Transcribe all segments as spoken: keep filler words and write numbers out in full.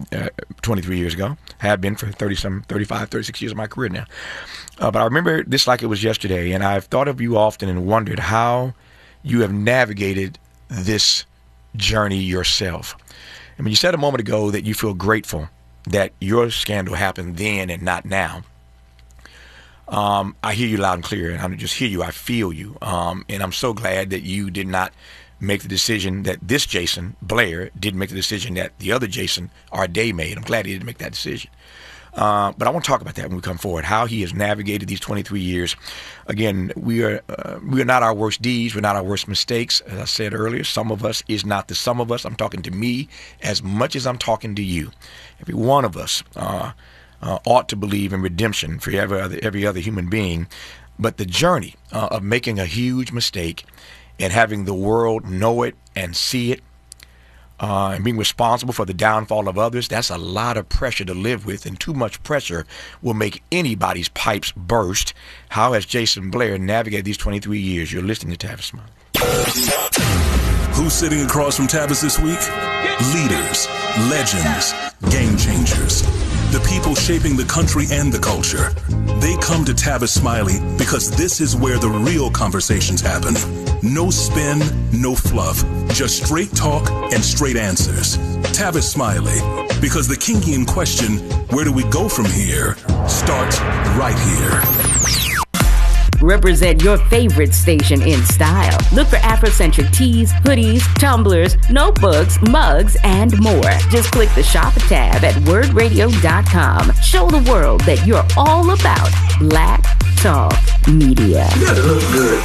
uh, twenty-three years ago. Have been for thirty some, thirty-five, thirty-six years of my career now. Uh, but I remember this like it was yesterday, and I've thought of you often and wondered how you have navigated this journey yourself. I mean, you said a moment ago that you feel grateful that your scandal happened then and not now. Um, I hear you loud and clear, and I don't just hear you, I feel you. Um, and I'm so glad that you did not make the decision that this Jason Blair didn't make the decision that the other Jason Arday made. I'm glad he didn't make that decision. Uh, but I want to talk about that when we come forward, how he has navigated these twenty-three years. Again, we are uh, we are not our worst deeds. We're not our worst mistakes. As I said earlier, some of us is not the sum of us. I'm talking to me as much as I'm talking to you. Every one of us uh, uh, ought to believe in redemption for every other, every other human being. But the journey uh, of making a huge mistake and having the world know it and see it, Uh, and being responsible for the downfall of others, that's a lot of pressure to live with, and too much pressure will make anybody's pipes burst. How has Jason Blair navigated these twenty-three years? You're listening to Tavis Smiley. Who's sitting across from Tavis this week? Leaders, legends, game changers. The people shaping the country and the culture. They come to Tavis Smiley because this is where the real conversations happen. No spin, no fluff, just straight talk and straight answers. Tavis Smiley, because the kinky question, where do we go from here, starts right here. Represent your favorite station in style. Look for Afrocentric tees, hoodies, tumblers, notebooks, mugs, and more. Just click the shop tab at word radio dot com. Show the world that you're all about Black Talk Media. You gotta look good.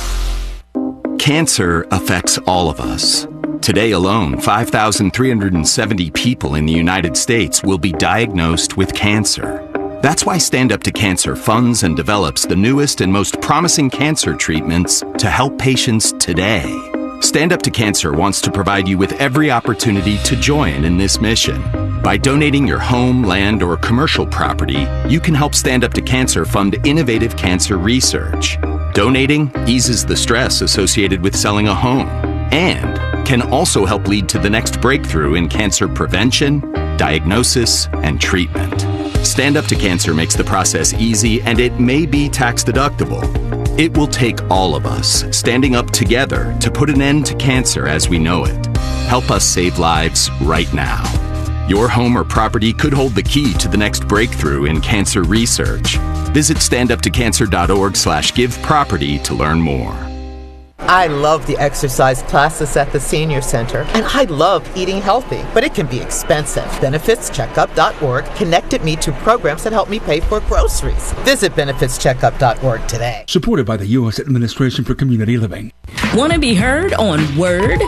Cancer affects all of us. Today alone, five thousand three hundred seventy people in the United States will be diagnosed with cancer. That's why Stand Up to Cancer funds and develops the newest and most promising cancer treatments to help patients today. Stand Up to Cancer wants to provide you with every opportunity to join in this mission. By donating your home, land, or commercial property, you can help Stand Up to Cancer fund innovative cancer research. Donating eases the stress associated with selling a home and can also help lead to the next breakthrough in cancer prevention, diagnosis, and treatment. Stand Up to Cancer makes the process easy, and it may be tax deductible. It will take all of us standing up together to put an end to cancer as we know it. Help us save lives right now. Your home or property could hold the key to the next breakthrough in cancer research. Visit standuptocancer.org slash give property to learn more. I love the exercise classes at the Senior Center, and I love eating healthy, but it can be expensive. benefits checkup dot org connected me to programs that help me pay for groceries. Visit benefits checkup dot org today. Supported by the U S Administration for Community Living. Want to be heard on Word?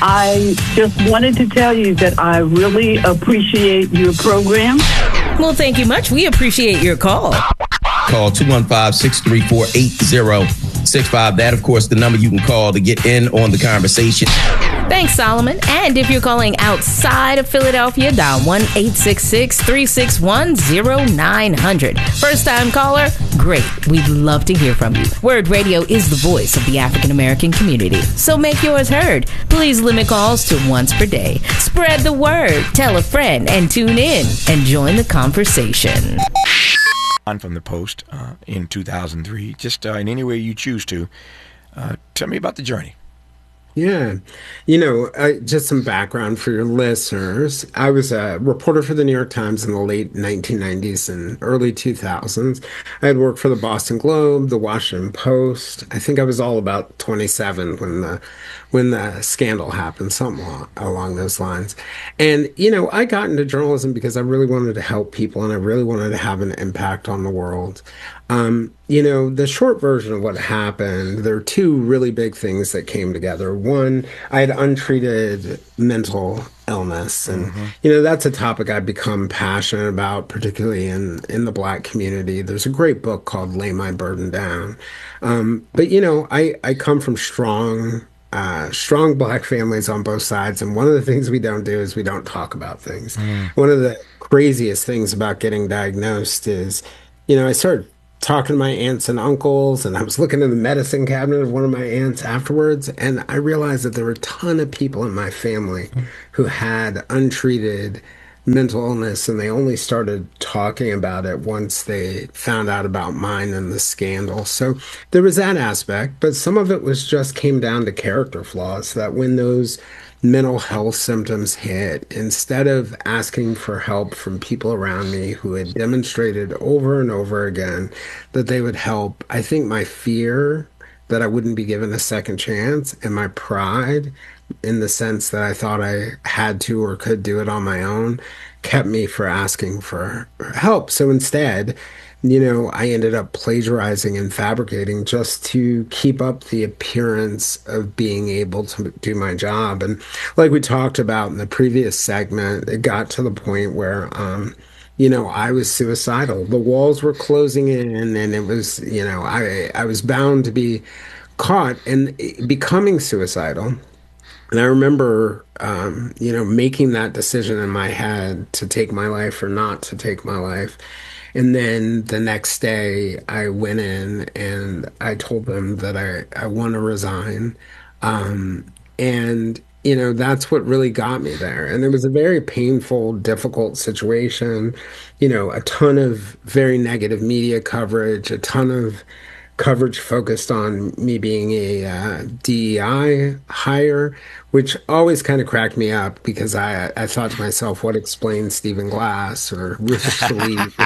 I just wanted to tell you that I really appreciate your program. Well, thank you much. We appreciate your call. Call two one five, six three four, eight zero six five. That, of course, the number you can call to get in on the conversation. Thanks, Solomon. And if you're calling outside of Philadelphia, dial one eight six six, three six one, zero nine zero zero. First-time caller? Great. We'd love to hear from you. Word Radio is the voice of the African-American community, so make yours heard. Please limit calls to once per day. Spread the word. Tell a friend and tune in and join the conversation. From the Post uh, in two thousand three, just uh, in any way you choose to. Uh, tell me about the journey. Yeah. You know, uh, just some background for your listeners. I was a reporter for the New York Times in the late nineteen nineties and early two thousands. I had worked for the Boston Globe, the Washington Post. I think I was all about twenty-seven when the when the scandal happened, something along those lines. And, you know, I got into journalism because I really wanted to help people and I really wanted to have an impact on the world. Um, you know, the short version of what happened, there are two really big things that came together. One, I had untreated mental illness. And, mm-hmm. you know, that's a topic I've become passionate about, particularly in, in the Black community. There's a great book called Lay My Burden Down. Um, but, you know, I, I come from strong... Uh, strong Black families on both sides. And one of the things we don't do is we don't talk about things. Mm. One of the craziest things about getting diagnosed is, you know, I started talking to my aunts and uncles, and I was looking in the medicine cabinet of one of my aunts afterwards, and I realized that there were a ton of people in my family who had untreated mental illness, and they only started talking about it once they found out about mine and the scandal. So there was that aspect, but some of it was just came down to character flaws, that when those mental health symptoms hit, instead of asking for help from people around me who had demonstrated over and over again that they would help, I think my fear that I wouldn't be given a second chance and my pride in the sense that I thought I had to or could do it on my own kept me for asking for help. So instead, you know, I ended up plagiarizing and fabricating just to keep up the appearance of being able to do my job. And like we talked about in the previous segment, it got to the point where, um, you know, I was suicidal. The walls were closing in, and it was, you know, I I was bound to be caught and becoming suicidal. And I remember, um, you know, making that decision in my head to take my life or not to take my life. And then the next day I went in and I told them that I, I want to resign. Um, and, you know, that's what really got me there. And it was a very painful, difficult situation. You know, a ton of very negative media coverage, a ton of coverage focused on me being a uh, D E I hire, which always kind of cracked me up because I I thought to myself, what explains Stephen Glass or Rufus Philippe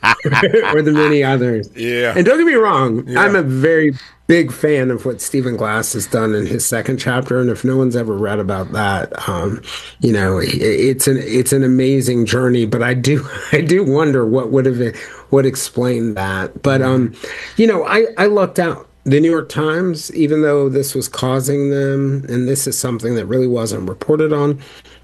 or the many others? Yeah. And don't get me wrong, yeah. I'm a very big fan of what Stephen Glass has done in his second chapter, and if no one's ever read about that, um, you know, it, it's an it's an amazing journey. But I do I do wonder what would have what explained that. But um, you know, I I lucked out. The New York Times, even though this was causing them, and this is something that really wasn't reported on,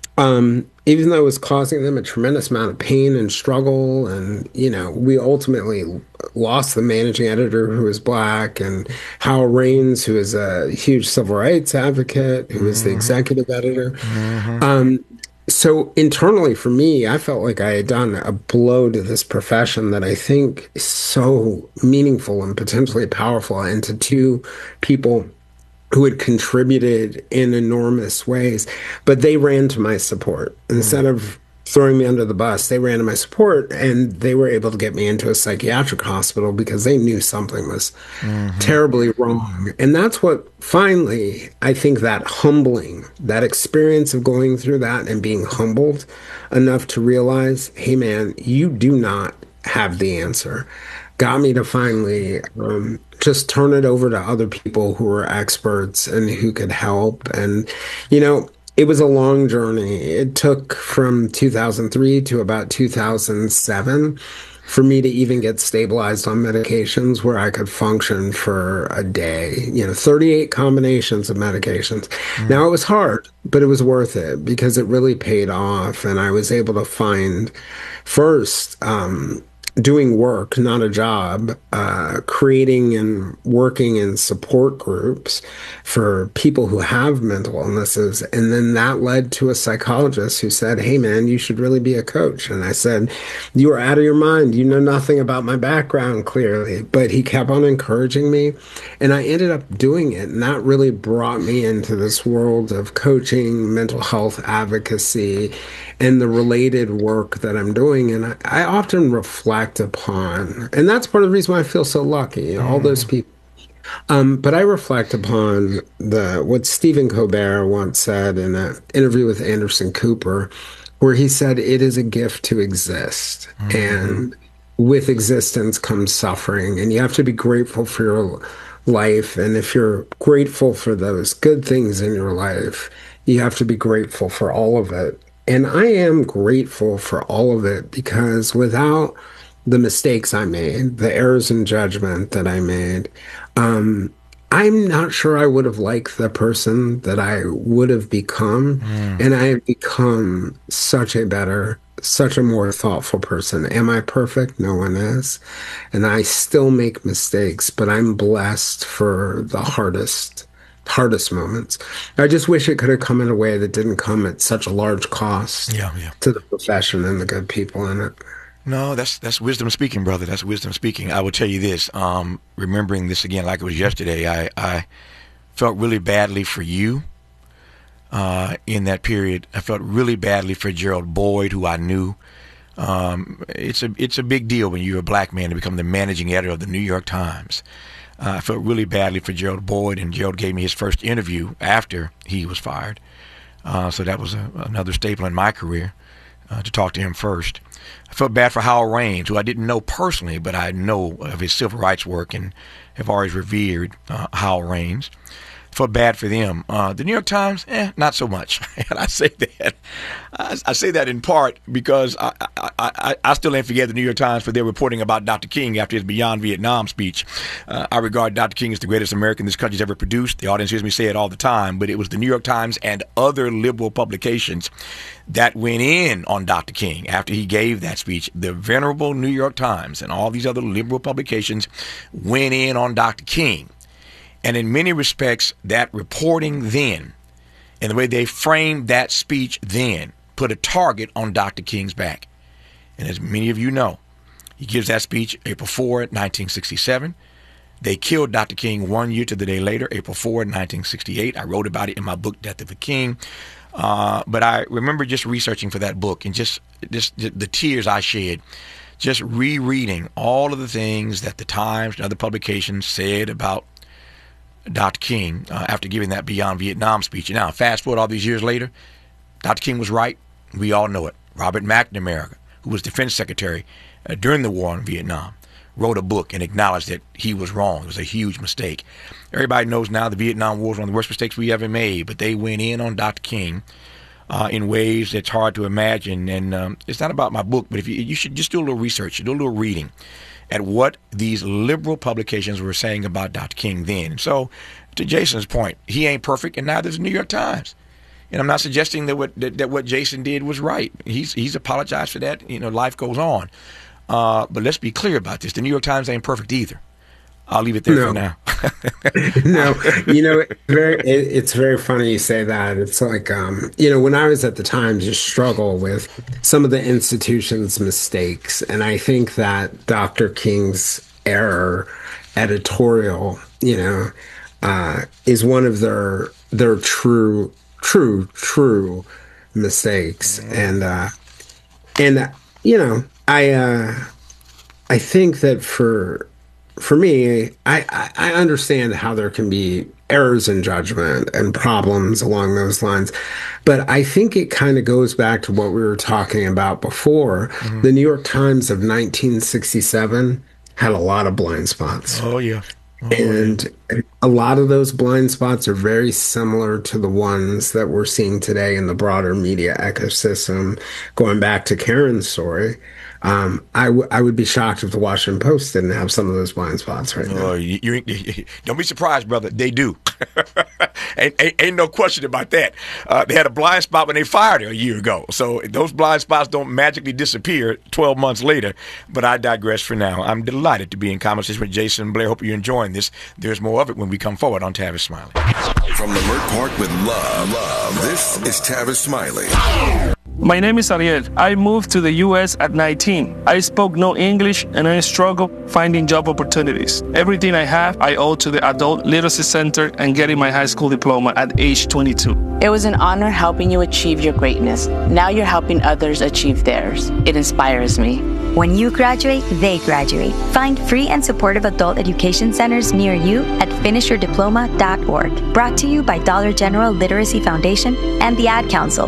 um, even though it was causing them a tremendous amount of pain and struggle, and, you know, we ultimately lost the managing editor who was black, and Hal Raines, who is a huge civil rights advocate, who is mm-hmm. the executive editor. Mm-hmm. Um, so internally for me, I felt like I had done a blow to this profession that I think is so meaningful and potentially powerful, and to two people who had contributed in enormous ways, but they ran to my support. Instead of throwing me under the bus, they ran to my support, and they were able to get me into a psychiatric hospital because they knew something was mm-hmm. terribly wrong. And that's what finally, I think that humbling, that experience of going through that and being humbled enough to realize, hey man, you do not have the answer, got me to finally um, just turn it over to other people who were experts and who could help. And, you know, it was a long journey. It took from two thousand three to about two thousand seven for me to even get stabilized on medications where I could function for a day, you know, thirty-eight combinations of medications. Mm. Now, it was hard, but it was worth it because it really paid off. And I was able to find first, um, doing work, not a job, uh, creating and working in support groups for people who have mental illnesses. And then that led to a psychologist who said, hey man, you should really be a coach. And I said, you are out of your mind. You know nothing about my background, clearly. But he kept on encouraging me, and I ended up doing it. And that really brought me into this world of coaching, mental health advocacy, and the related work that I'm doing. And I, I often reflect upon, and that's part of the reason why I feel so lucky, all mm. those people. Um, but I reflect upon the what Stephen Colbert once said in an interview with Anderson Cooper, where he said, it is a gift to exist. Mm-hmm. And with existence comes suffering, and you have to be grateful for your life. And if you're grateful for those good things in your life, you have to be grateful for all of it. And I am grateful for all of it, because without the mistakes I made, the errors in judgment that I made, um, I'm not sure I would have liked the person that I would have become. Mm. And I have become such a better, such a more thoughtful person. Am I perfect? No one is. And I still make mistakes, but I'm blessed for the hardest hardest moments. I just wish it could have come in a way that didn't come at such a large cost yeah, yeah. to the profession and the good people in it. No, that's that's wisdom speaking, brother. That's wisdom speaking. I will tell you this, um, remembering this again like it was yesterday, I, I felt really badly for you uh, in that period. I felt really badly for Gerald Boyd, who I knew. Um, it's a it's a big deal when you're a black man to become the managing editor of the New York Times. Uh, I felt really badly for Gerald Boyd, and Gerald gave me his first interview after he was fired. Uh, so that was a, another staple in my career, uh, to talk to him first. I felt bad for Howell Raines, who I didn't know personally, but I know of his civil rights work and have always revered uh, Howell Raines. Felt bad for them. Uh, the New York Times, eh, not so much. And I say that, I, I say that in part because I, I, I, I still ain't forget the New York Times for their reporting about Doctor King after his Beyond Vietnam speech. Uh, I regard Doctor King as the greatest American this country's ever produced. The audience hears me say it all the time, but it was the New York Times and other liberal publications that went in on Doctor King after he gave that speech. The venerable New York Times and all these other liberal publications went in on Doctor King. And in many respects, that reporting then and the way they framed that speech then put a target on Doctor King's back. And as many of you know, he gives that speech April fourth, nineteen sixty-seven. They killed Doctor King one year to the day later, April fourth, nineteen sixty-eight. I wrote about it in my book, Death of a King. Uh, but I remember just researching for that book and just, just the, the tears I shed, just rereading all of the things that the Times and other publications said about Doctor King uh, after giving that Beyond Vietnam speech. And now, fast forward all these years later, Doctor King was right. We all know it. Robert McNamara, who was Defense Secretary uh, during the war in Vietnam, wrote a book and acknowledged that he was wrong. It was a huge mistake. Everybody knows now the Vietnam War was one of the worst mistakes we ever made, but they went in on Doctor King uh, in ways that's hard to imagine. And um, it's not about my book, but if you, you should just do a little research, do a little reading at what these liberal publications were saying about Doctor King then. And so, to Jason's point, he ain't perfect, and neither is the New York Times. And I'm not suggesting that what that, that what Jason did was right. He's he's apologized for that. You know, life goes on. Uh, but let's be clear about this: the New York Times ain't perfect either. I'll leave it there no. for now. No, you know, it's very, it, it's very funny you say that. It's like, um, you know, when I was at the Times, you struggle with some of the institution's mistakes. And I think that Doctor King's error editorial, you know, uh, is one of their their true, true, true mistakes. And, uh, and you know, I uh, I think that for... For me, I, I understand how there can be errors in judgment and problems along those lines. But I think it kind of goes back to what we were talking about before. Mm-hmm. The New York Times of nineteen sixty-seven had a lot of blind spots. Oh, yeah. Oh, and yeah. a lot of those blind spots are very similar to the ones that we're seeing today in the broader media ecosystem. Going back to Karen's story, Um, I, w- I would be shocked if the Washington Post didn't have some of those blind spots right now. Oh, you, you, you, don't be surprised, brother. They do. ain't, ain't, ain't no question about that. Uh, they had a blind spot when they fired her a year ago. So those blind spots don't magically disappear twelve months later. But I digress for now. I'm delighted to be in conversation with Jason Blair. Hope you're enjoying this. There's more of it when we come forward on Tavis Smiley. From Leimert Park with love, love, this is Tavis Smiley. My name is Ariel. I moved to the U S at nineteen. I spoke no English and I struggled finding job opportunities. Everything I have, I owe to the Adult Literacy Center and getting my high school diploma at age twenty-two. It was an honor helping you achieve your greatness. Now you're helping others achieve theirs. It inspires me. When you graduate, they graduate. Find free and supportive adult education centers near you at finish your diploma dot org. Brought to you by Dollar General Literacy Foundation and the Ad Council.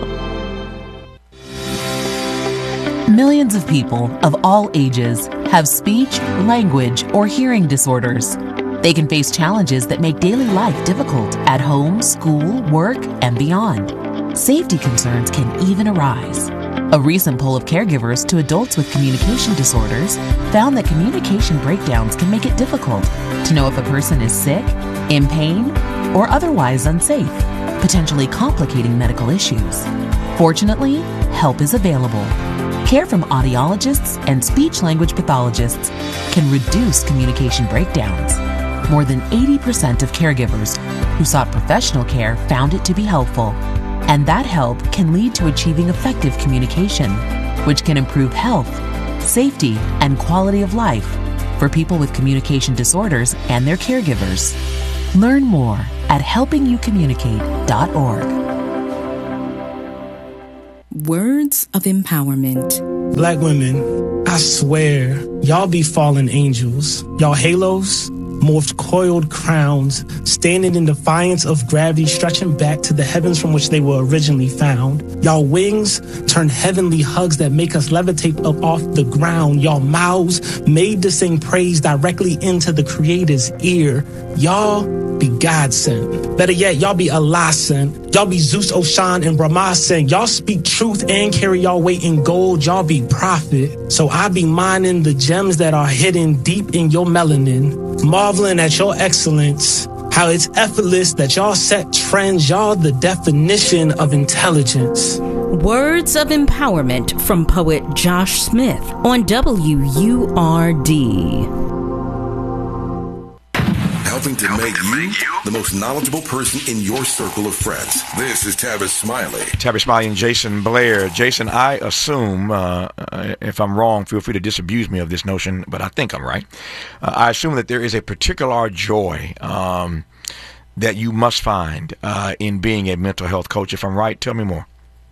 Millions of people of all ages have speech, language, or hearing disorders. They can face challenges that make daily life difficult at home, school, work, and beyond. Safety concerns can even arise. A recent poll of caregivers to adults with communication disorders found that communication breakdowns can make it difficult to know if a person is sick, in pain, or otherwise unsafe, potentially complicating medical issues. Fortunately, help is available. Care from audiologists and speech-language pathologists can reduce communication breakdowns. More than eighty percent of caregivers who sought professional care found it to be helpful. And that help can lead to achieving effective communication, which can improve health, safety, and quality of life for people with communication disorders and their caregivers. Learn more at helping you communicate dot org. Words of empowerment. Black women, I swear, y'all be fallen angels. Y'all halos, morphed coiled crowns, standing in defiance of gravity, stretching back to the heavens from which they were originally found. Y'all wings turn heavenly hugs that make us levitate up off the ground. Y'all mouths made to sing praise directly into the Creator's ear. Y'all be God sent. Better yet, y'all be Allah sent. Y'all be Zeus, Oshan, and Brahma sent. Y'all speak truth and carry y'all weight in gold. Y'all be prophet. So I be mining the gems that are hidden deep in your melanin, marveling at your excellence, how it's effortless that y'all set trends. Y'all the definition of intelligence. Words of empowerment from poet Josh Smith on W U R D. Helping to make you the most knowledgeable person in your circle of friends. This is Tavis Smiley. Tavis Smiley and Jason Blair. Jason, I assume, uh, if I'm wrong, feel free to disabuse me of this notion, but I think I'm right. Uh, I assume that there is a particular joy um, that you must find uh, in being a mental health coach. If I'm right, tell me more.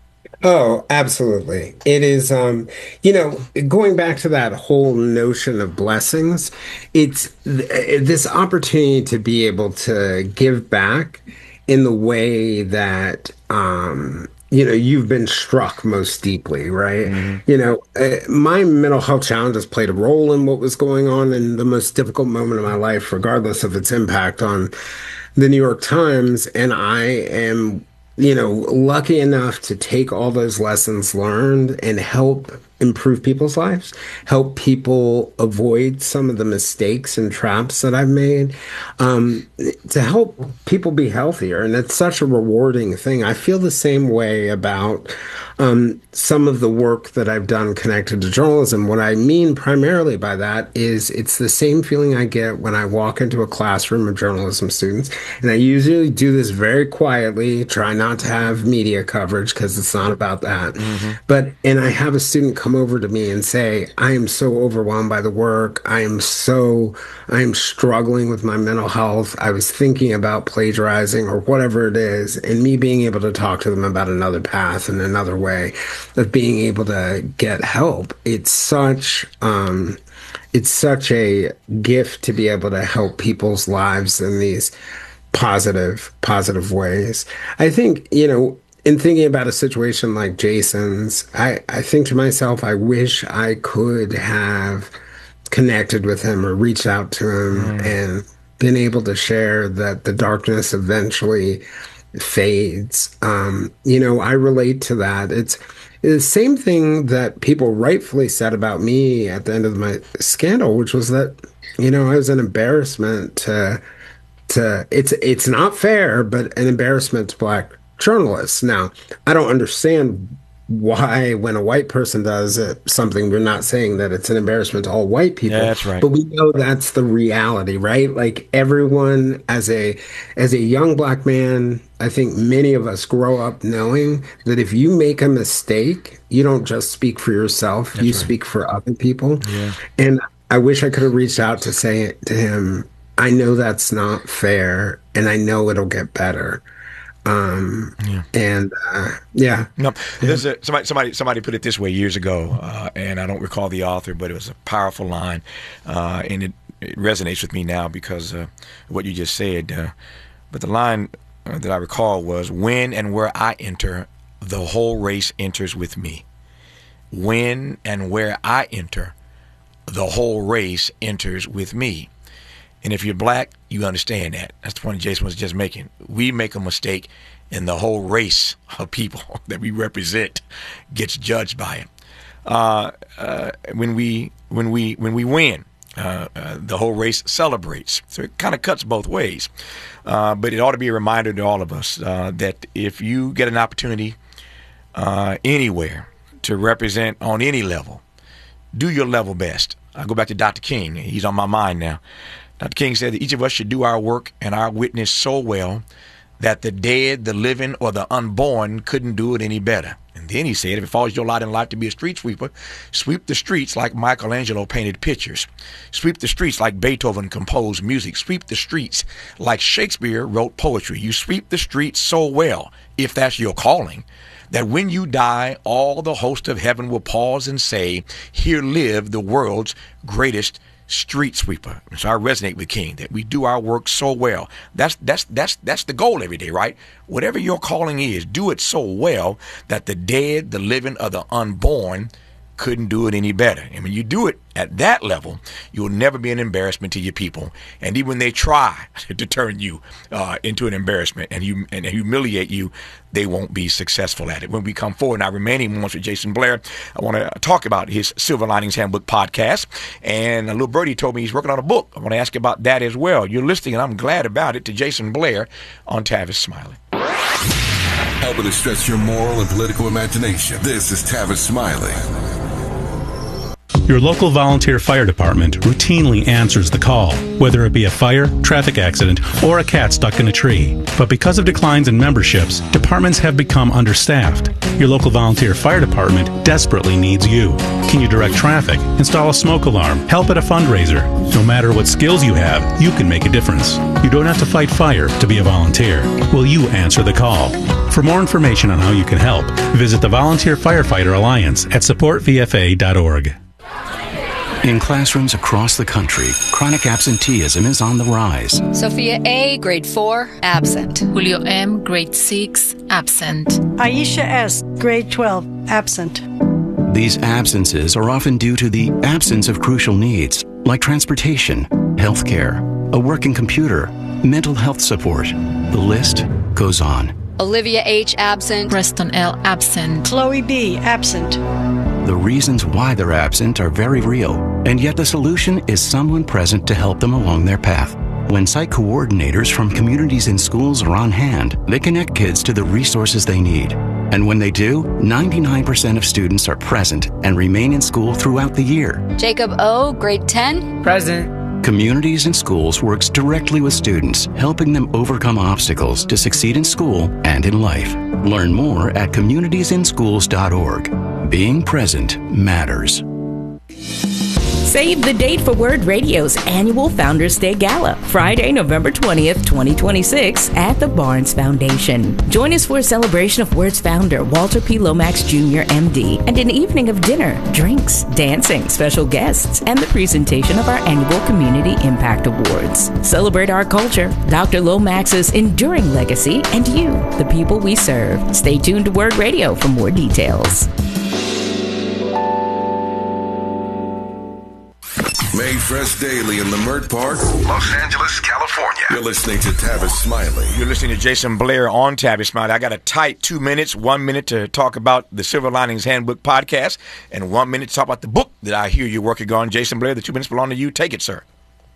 Oh, absolutely. It is, um, you know, going back to that whole notion of blessings, it's th- this opportunity to be able to give back in the way that, um, you know, you've been struck most deeply, right? Mm-hmm. You know, uh, my mental health challenges played a role in what was going on in the most difficult moment of my life, regardless of its impact on the New York Times. And I am, you know, lucky enough to take all those lessons learned and help improve people's lives, help people avoid some of the mistakes and traps that I've made, um, to help people be healthier. And it's such a rewarding thing. I feel the same way about um, some of the work that I've done connected to journalism. What I mean primarily by that is it's the same feeling I get when I walk into a classroom of journalism students. And I usually do this very quietly, try not to have media coverage because it's not about that. Mm-hmm. But, and I have a student come over to me and say, I am so overwhelmed by the work. I am so, I am struggling with my mental health. I was thinking about plagiarizing or whatever it is. And me being able to talk to them about another path and another way of being able to get help. It's such, um, it's such a gift to be able to help people's lives in these positive, positive ways. I think, you know, in thinking about a situation like Jason's, I, I think to myself, I wish I could have connected with him or reached out to him mm. and been able to share that the darkness eventually fades. Um, you know, I relate to that. It's, it's the same thing that people rightfully said about me at the end of my scandal, which was that, you know, I was an embarrassment to, to it's, it's not fair, but an embarrassment to Black journalists. Now, I don't understand why when a white person does it, something, we're not saying that it's an embarrassment to all white people. Yeah, that's right. But we know that's the reality, right? Like everyone as a as a young Black man, I think many of us grow up knowing that if you make a mistake, you don't just speak for yourself, that's you right. speak for other people. Yeah. And I wish I could have reached out to say it to him, I know that's not fair and I know it'll get better. Um, yeah. and, uh, yeah. No, there's a, somebody, somebody, somebody put it this way years ago, uh, and I don't recall the author, but it was a powerful line, uh, and it, it resonates with me now because, uh, what you just said, uh, but the line uh, that I recall was, when and where I enter, the whole race enters with me. When and where I enter, the whole race enters with me. And if you're Black, you understand that. That's the point Jason was just making. We make a mistake, and the whole race of people that we represent gets judged by it. Uh, uh, when we when we when we win, uh, uh, the whole race celebrates. So it kind of cuts both ways. Uh, but it ought to be a reminder to all of us uh, that if you get an opportunity uh, anywhere to represent on any level, do your level best. I go back to Doctor King. He's on my mind now. Doctor King said that each of us should do our work and our witness so well that the dead, the living, or the unborn couldn't do it any better. And then he said, if it falls your lot in life to be a street sweeper, sweep the streets like Michelangelo painted pictures. Sweep the streets like Beethoven composed music. Sweep the streets like Shakespeare wrote poetry. You sweep the streets so well, if that's your calling, that when you die, all the host of heaven will pause and say, here live the world's greatest street sweeper. So I resonate with King that we do our work so well. That's that's that's that's the goal every day, right? Whatever your calling is, do it so well that the dead, the living, or the unborn couldn't do it any better. And when you do it at that level, you'll never be an embarrassment to your people. And even when they try to turn you uh, into an embarrassment and, hum- and humiliate you, they won't be successful at it. When we come forward in our remaining moments with Jason Blair, I want to talk about his Silver Linings Handbook podcast. And a little birdie told me he's working on a book. I want to ask you about that as well. You're listening, and I'm glad about it, to Jason Blair on Tavis Smiley. Helping to stretch your moral and political imagination. This is Tavis Smiley. Your local volunteer fire department routinely answers the call, whether it be a fire, traffic accident, or a cat stuck in a tree. But because of declines in memberships, departments have become understaffed. Your local volunteer fire department desperately needs you. Can you direct traffic, install a smoke alarm, help at a fundraiser? No matter what skills you have, you can make a difference. You don't have to fight fire to be a volunteer. Will you answer the call? For more information on how you can help, visit the Volunteer Firefighter Alliance at support v f a dot org. In classrooms across the country, chronic absenteeism is on the rise. Sophia A., grade four, absent. Julio M., grade six, absent. Aisha S., grade twelve, absent. These absences are often due to the absence of crucial needs, like transportation, healthcare, a working computer, mental health support. The list goes on. Olivia H., absent. Preston L., absent. Chloe B., absent. The reasons why they're absent are very real, and yet the solution is someone present to help them along their path. When site coordinators from communities and schools are on hand, they connect kids to the resources they need. And when they do, ninety-nine percent of students are present and remain in school throughout the year. Jacob O., grade ten, present. Communities and Schools works directly with students, helping them overcome obstacles to succeed in school and in life. Learn more at communities in schools dot org. Being present matters. Save the date for Word Radio's annual Founders Day Gala, Friday, November twentieth, twenty twenty-six, at the Barnes Foundation. Join us for a celebration of Word's founder, Walter P. Lomax Junior M D, and an evening of dinner, drinks, dancing, special guests, and the presentation of our annual Community Impact Awards. Celebrate our culture, Doctor Lomax's enduring legacy, and you, the people we serve. Stay tuned to Word Radio for more details. Made fresh daily in Leimert Park, Los Angeles, California. You're listening to Tavis Smiley. You're listening to Jason Blair on Tavis Smiley. I got a tight two minutes, one minute to talk about the Silver Linings Handbook podcast, and one minute to talk about the book that I hear you're working on. Jason Blair, the two minutes belong to you. Take it, sir.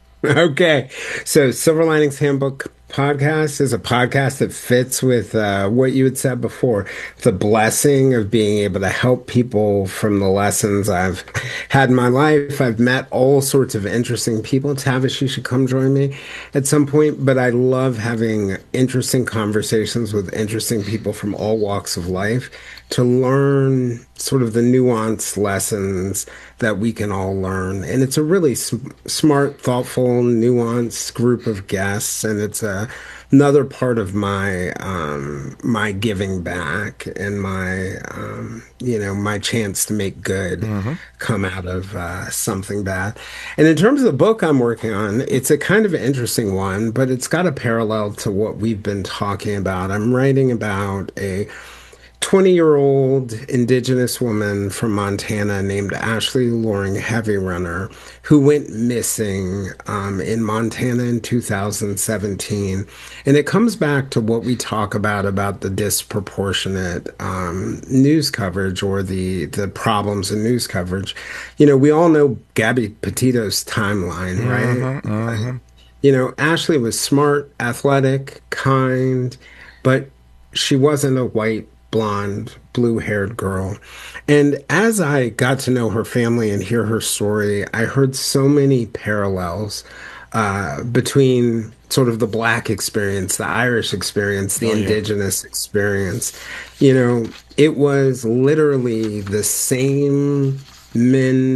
Okay. So Silver Linings Handbook podcast is a podcast that fits with uh, what you had said before, the blessing of being able to help people from the lessons I've had in my life. I've met all sorts of interesting people. Tavis, you should come join me at some point. But I love having interesting conversations with interesting people from all walks of life to learn sort of the nuanced lessons that we can all learn. And it's a really sm- smart, thoughtful, nuanced group of guests. And it's a, another part of my um, my giving back and my, um, you know, my chance to make good mm-hmm. come out of uh, something bad. And in terms of the book I'm working on, it's a kind of interesting one, but it's got a parallel to what we've been talking about. I'm writing about a twenty-year-old indigenous woman from Montana named Ashley Loring Heavyrunner, who went missing um, in Montana in two thousand seventeen. And it comes back to what we talk about, about the disproportionate um, news coverage or the, the problems in news coverage. You know, we all know Gabby Petito's timeline, right? Mm-hmm, mm-hmm. You know, Ashley was smart, athletic, kind, but she wasn't a white, blonde, blue-haired girl. And as I got to know her family and hear her story, I heard so many parallels uh, between sort of the Black experience, the Irish experience, the oh, indigenous yeah. experience. You know, it was literally the same men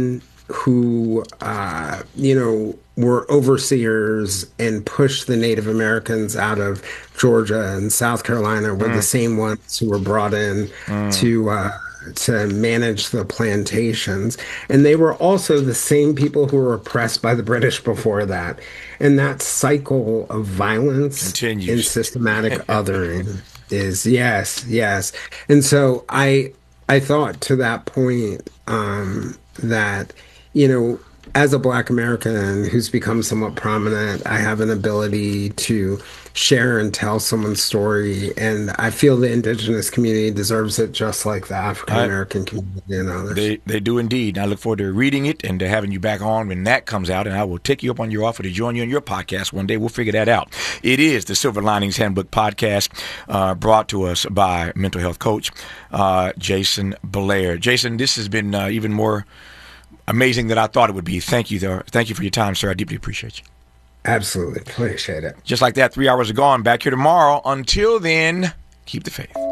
who, uh, you know, were overseers and pushed the Native Americans out of Georgia and South Carolina were mm. the same ones who were brought in mm. to uh, to manage the plantations. And they were also the same people who were oppressed by the British before that. And that cycle of violence continues and systematic othering is, yes, yes. And so I, I thought to that point um, that, you know, as a Black American who's become somewhat prominent, I have an ability to share and tell someone's story. And I feel the Indigenous community deserves it just like the African American community and others. They, they do indeed. I look forward to reading it and to having you back on when that comes out. And I will take you up on your offer to join you on your podcast one day. We'll figure that out. It is the Silver Linings Handbook podcast uh, brought to us by mental health coach uh, Jason Blair. Jason, this has been uh, even more amazing than I thought it would be. Thank you, though. Thank you for your time, sir. I deeply appreciate you. Absolutely. Appreciate it. Just like that, three hours are gone. Back here tomorrow. Until then, keep the faith.